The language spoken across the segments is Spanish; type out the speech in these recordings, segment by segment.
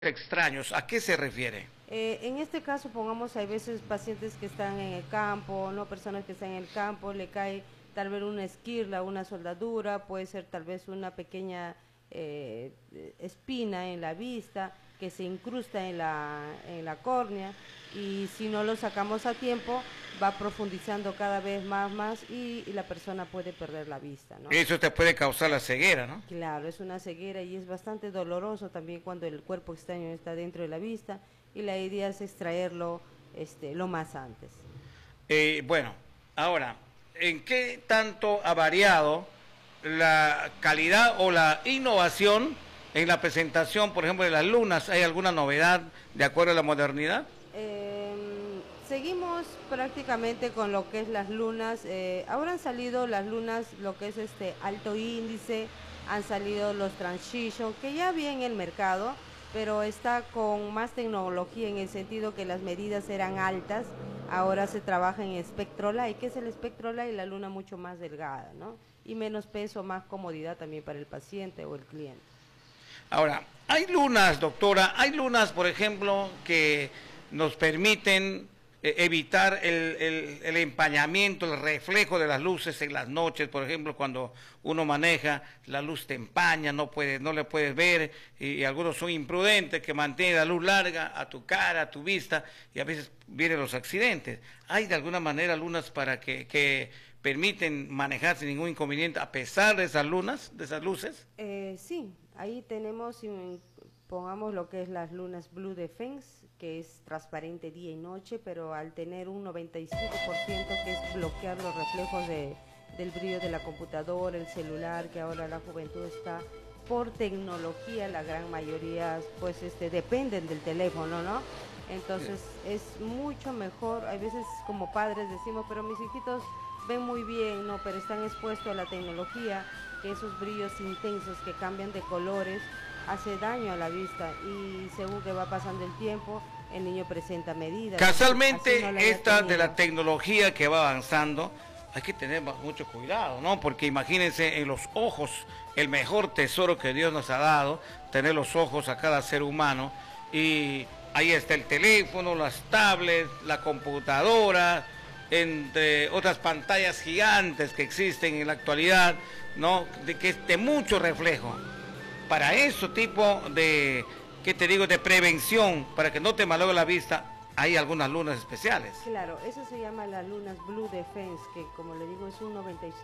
extraños, ¿a qué se refiere? En este caso, pongamos, hay veces pacientes que están en el campo, no personas que están en el campo, le cae tal vez una esquirla, una soldadura, puede ser tal vez una pequeña espina en la vista que se incrusta en la córnea, y si no lo sacamos a tiempo va profundizando cada vez más y la persona puede perder la vista, ¿no? Eso te puede causar la ceguera, ¿no? Claro, es una ceguera y es bastante doloroso también cuando el cuerpo extraño está dentro de la vista, y la idea es extraerlo lo más antes. Bueno, ahora, ¿en qué tanto ha variado la calidad o la innovación en la presentación, por ejemplo, de las lunas? ¿Hay alguna novedad de acuerdo a la modernidad? Seguimos prácticamente con lo que es las lunas. Ahora han salido las lunas, lo que es alto índice, han salido los transition, que ya había en el mercado, pero está con más tecnología en el sentido que las medidas eran altas. Ahora se trabaja en Spectrolight, que es el Spectrolight, la luna mucho más delgada, ¿no? Y menos peso, más comodidad también para el paciente o el cliente. Ahora, hay lunas, doctora, hay lunas, por ejemplo, que nos permiten evitar el empañamiento, el reflejo de las luces en las noches. Por ejemplo, cuando uno maneja, la luz te empaña, no le puedes ver, y algunos son imprudentes que mantienen la luz larga a tu cara, a tu vista, y a veces vienen los accidentes. ¿Hay de alguna manera lunas para que permiten manejar sin ningún inconveniente a pesar de esas lunas, de esas luces? Sí, ahí tenemos, pongamos lo que es las lunas Blue Defense, que es transparente día y noche, pero al tener un 95% que es bloquear los reflejos del brillo de la computadora, el celular, que ahora la juventud está por tecnología, la gran mayoría pues dependen del teléfono, ¿no? Entonces es mucho mejor. Hay veces como padres decimos, pero mis hijitos ven muy bien, no, pero están expuestos a la tecnología, que esos brillos intensos que cambian de colores hace daño a la vista, y según que va pasando el tiempo el niño presenta medidas. Casualmente, no esta de la tecnología que va avanzando, hay que tener mucho cuidado, ¿no? Porque imagínense, en los ojos, el mejor tesoro que Dios nos ha dado, tener los ojos a cada ser humano, y ahí está el teléfono, las tablets, la computadora, entre otras pantallas gigantes que existen en la actualidad, ¿no? Que es de mucho reflejo. Para eso tipo de, ¿qué te digo?, de prevención, para que no te malogre la vista, hay algunas lunas especiales. Claro, eso se llama las lunas Blue Defense, que como le digo es un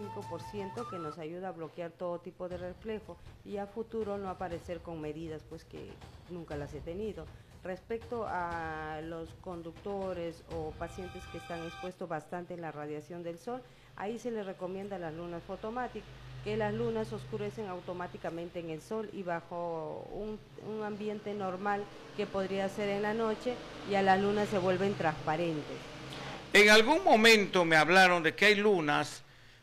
95% que nos ayuda a bloquear todo tipo de reflejo y a futuro no aparecer con medidas pues que nunca las he tenido. Respecto a los conductores o pacientes que están expuestos bastante en la radiación del sol, ahí se les recomienda las lunas Photomatic, que las lunas oscurecen automáticamente en el sol y bajo un ambiente normal que podría ser en la noche, y a las lunas se vuelven transparentes. En algún momento me hablaron de que hay lunas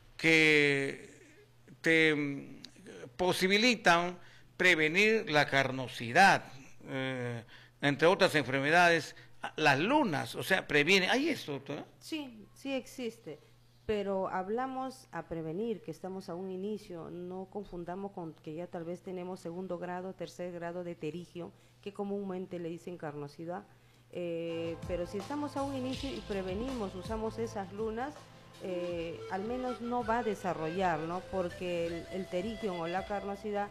que te posibilitan prevenir la carnosidad, entre otras enfermedades. Las lunas, o sea, previenen. ¿Hay esto, doctora? Sí, sí existe, pero hablamos a prevenir, que estamos a un inicio. No confundamos con que ya tal vez tenemos segundo grado, tercer grado de terigio, que comúnmente le dicen carnosidad. Pero si estamos a un inicio y prevenimos, usamos esas lunas, al menos no va a desarrollar, ¿no? Porque el terigio o la carnosidad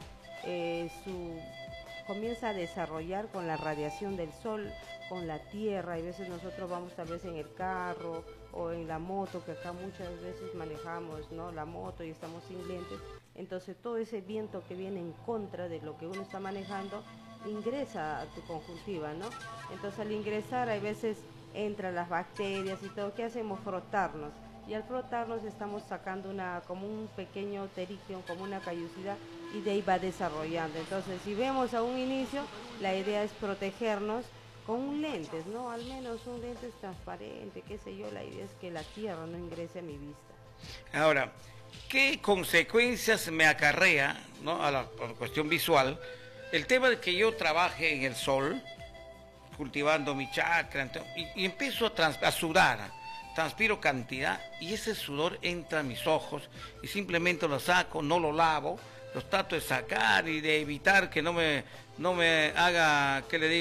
comienza a desarrollar con la radiación del sol, con la tierra. Y veces nosotros vamos tal vez en el carro o en la moto, que acá muchas veces manejamos, ¿no?, la moto y estamos sin lentes, entonces todo ese viento que viene en contra de lo que uno está manejando ingresa a tu conjuntiva, ¿no? Entonces al ingresar hay veces entran las bacterias y todo. ¿Qué hacemos? Frotarnos, y al frotarnos estamos sacando como un pequeño terigio, como una callosidad, y de ahí va desarrollando. Entonces si vemos a un inicio, la idea es protegernos con un lentes, ¿no? Al menos un lente transparente, qué sé yo. La idea es que la tierra no ingrese a mi vista. Ahora, ¿qué consecuencias me acarrea, ¿no?, a la cuestión visual el tema de que yo trabaje en el sol, cultivando mi chakra, y empiezo a sudar, transpiro cantidad, y ese sudor entra a mis ojos, y simplemente lo saco, no lo lavo, los trato de sacar y de evitar que no me no me haga, ¿qué le digo?